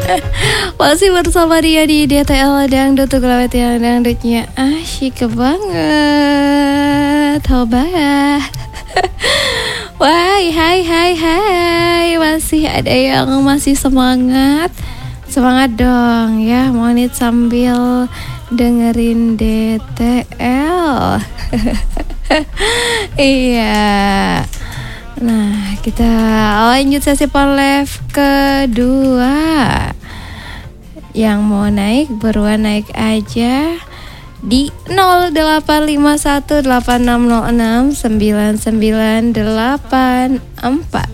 Masih bersama dia di DTL Dangdut Gelawet yang dangdutnya asyik banget. Hoba. Wah, hai. Masih ada yang masih semangat. Semangat dong ya, monit sambil dengerin DTL. Iya. Nah, kita lanjut sesi live kedua. Yang mau naik beruan naik aja di 085186069984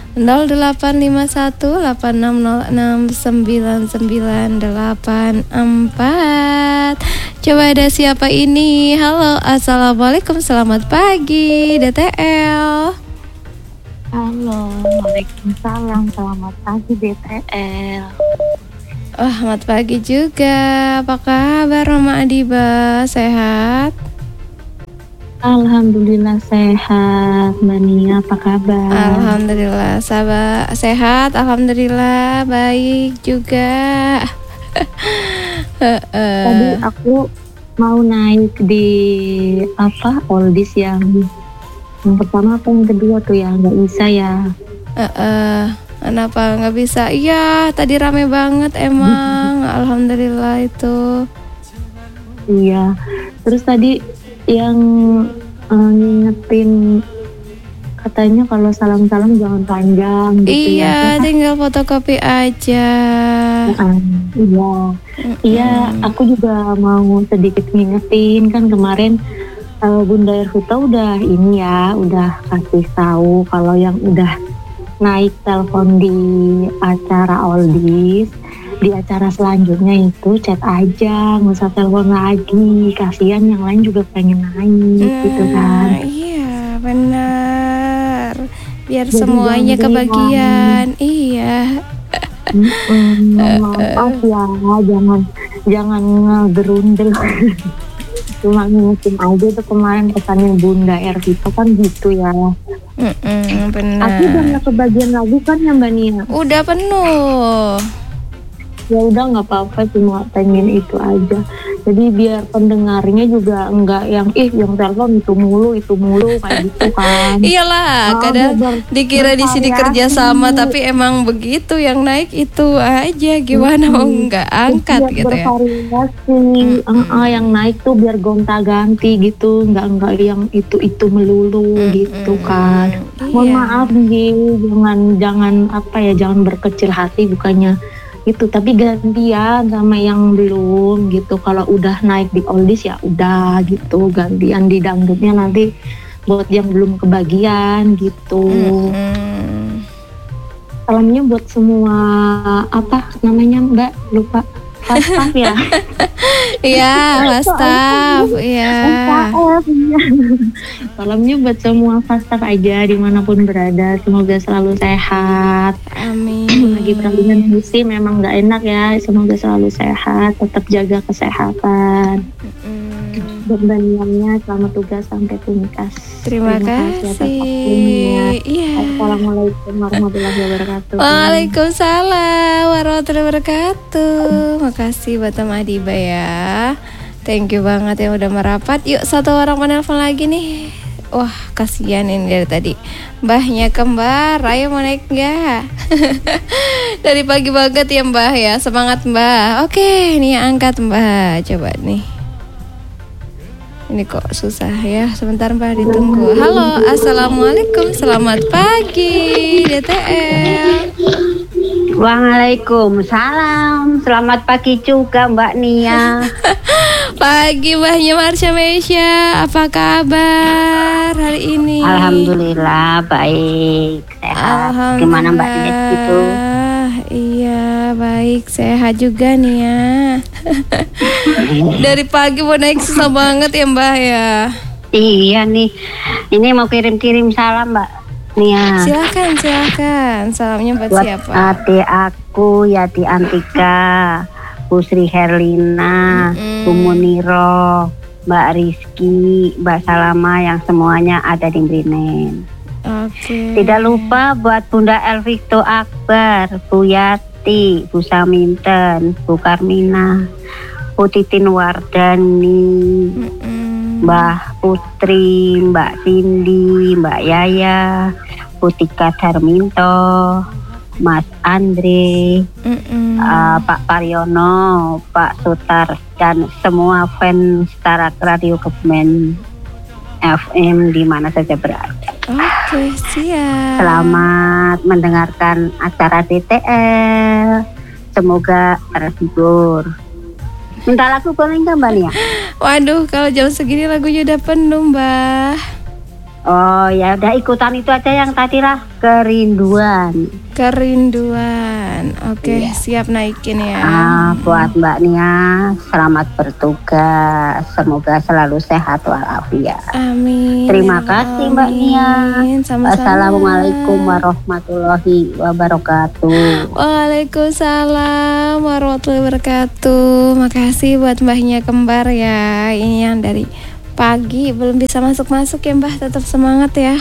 085186069984. Coba ada siapa ini? Halo, assalamualaikum, selamat pagi DTL. Halo, waalaikumsalam, selamat pagi DTL. Selamat pagi juga. Apa kabar Mama Adiba? Sehat? Alhamdulillah sehat. Mbak Nia, apa kabar? Alhamdulillah sehat. Alhamdulillah baik juga. Tadi aku mau naik di oldies yang pertama atau yang kedua tuh ya, nggak bisa ya. Kenapa nggak bisa? Iya, tadi rame banget emang. Alhamdulillah itu. Iya. Terus tadi yang ngingetin katanya kalau salam-salam jangan panjang gitu. Iya, tinggal fotokopi aja. Iya, aku juga mau sedikit ngingetin kan kemarin Bunda Ervita udah kasih tahu kalau yang udah naik telepon di acara oldies, di acara selanjutnya itu chat aja, nggak usah telepon lagi, kasihan yang lain juga pengen naik gitu kan. Iya benar, biar jadi semuanya kebagian. Iya. Maaf ya, jangan ngegerundel. Cuma ngingetin aja tuh kemarin pesannya Bunda Ervita kan gitu ya. Benar. Aku udah nggak kebagian lagi kan ya Mbak Nia? Udah penuh. Ya udah nggak apa-apa, cuma pengen itu aja. Jadi biar pendengarnya juga enggak yang telepon itu mulu kayak gitu kan. Iyalah, kadang dikira di sini kerja sama tapi emang begitu, yang naik itu aja, gimana mau nggak angkat biar gitu ya. Bervariasi, yang naik tuh biar gonta-ganti gitu, enggak yang itu melulu gitu kan. Mohon maaf nih, jangan berkecil hati, bukannya itu, tapi gantian sama yang belum gitu. Kalau udah naik di oldies ya udah gitu, gantian di dangdutnya nanti buat yang belum kebagian gitu. Salamnya buat semua Mbak, lupa fast staff ya. Iya, fast staff. Iya. Salamnya buat semua fast staff aja dimanapun berada, semoga selalu sehat. Amin. Lagi peralihan musim memang nggak enak ya, semoga selalu sehat, tetap jaga kesehatan. Berbandingnya selamat tugas sampai tuntas. Terima kasih. Iya. Assalamualaikum warahmatullahi wabarakatuh. Waalaikumsalam warahmatullahi wabarakatuh. Makasih buat Mbak Adiba ya. Thank you banget yang udah merapat. Yuk, satu orang penelpon lagi nih. Wah, kasihan ini dari tadi. Mbahnya kembar, ayo mau naik nggak? Dari pagi banget ya Mbah ya. Semangat Mbah. Oke, nih angkat Mbah. Coba nih. Ini kok susah ya. Sebentar Mbah, ditunggu. Halo, assalamualaikum, selamat pagi DTL. Waalaikumsalam, selamat pagi juga Mbak Nia. Pagi Mbahnya Marsha Mesya, apa kabar hari ini? Alhamdulillah baik, sehat. Gimana Mbak Nia gitu? Iya baik, sehat juga nih ya. Dari pagi mau naik susah banget ya Mbah ya. Iya nih, ini mau kirim-kirim salam Mbak Nia. Silakan. Salamnya buat siapa? Ate aku, Yati Antika, Pusri Herlina, Bu Muniro, Mbak Rizky, Mbak Salama, yang semuanya ada di Brinen. Oke. Tidak lupa buat Bunda Elvito Akbar, Bu Yati, Yati, Bu Saminten, Bu Karmina, Bu Titin Wardani, Mbah Putri, Mbak Cindy, Mbak Yaya, Bu Tika Darminto, Mas Andre, Pak Paryono, Pak Sutar, dan semua fans Starak Radio Kebumen FM di mana saja berada. Oke, siap. Selamat mendengarkan acara DTL. Semoga terhibur. Minta lagu boleh nggak Mbak Nia? Waduh, kalau jam segini lagunya udah penuh, Mbak. Oh ya udah, ikutan itu aja yang tadi lah, Kerinduan. Oke, Iya. siap naikin ya. Buat Mbak Nia, selamat bertugas. Semoga selalu sehat walafiat. Amin. Terima kasih Mbak Nia. Sama-sama. Assalamualaikum warahmatullahi wabarakatuh. Waalaikumsalam warahmatullahi wabarakatuh. Makasih buat Mbahnya kembar ya. Ini yang dari pagi belum bisa masuk ya Mbah, tetap semangat ya.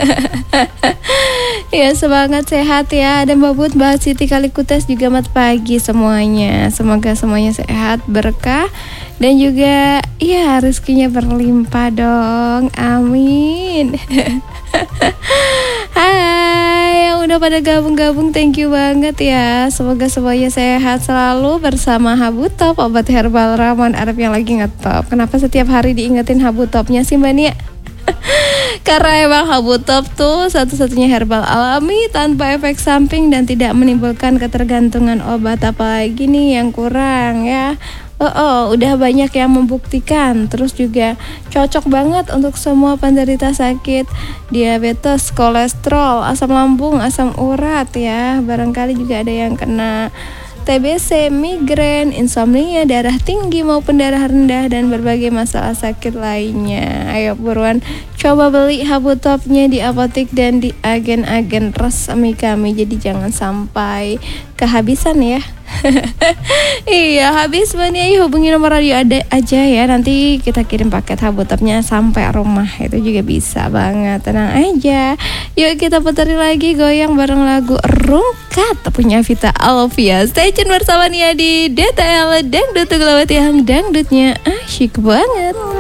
Ya semangat, sehat ya. Dan Mbak Bud, Mbak Siti Kalikutes juga mat pagi semuanya. Semoga semuanya sehat, berkah, dan juga ya rezekinya berlimpah dong. Amin. Hai, yang udah pada gabung-gabung, thank you banget ya. Semoga semuanya sehat selalu bersama Habutop, obat herbal ramuan Arab yang lagi ngetop. Kenapa setiap hari diingetin Habutopnya sih Mbak Nia? Karena emang Habutop tuh satu-satunya herbal alami tanpa efek samping dan tidak menimbulkan ketergantungan obat, apalagi nih yang kurang ya. Udah banyak yang membuktikan. Terus juga cocok banget untuk semua penderita sakit diabetes, kolesterol, asam lambung, asam urat ya. Barangkali juga ada yang kena TBC, migrain, insomnia, darah tinggi maupun darah rendah, dan berbagai masalah sakit lainnya. Ayo buruan coba beli Habutopnya di apotek dan di agen-agen resmi kami. Jadi jangan sampai kehabisan ya. Iya, habis Mbak, hubungi nomor radio ada aja ya. Nanti kita kirim paket Habutopnya sampai rumah. Itu juga bisa banget. Tenang aja. Yuk kita puterin lagi goyang bareng lagu Rungkat punya Vita Alvia. Stay tune bersama Nia di DTL Dangdut, Gelawat yang dangdutnya asyik banget.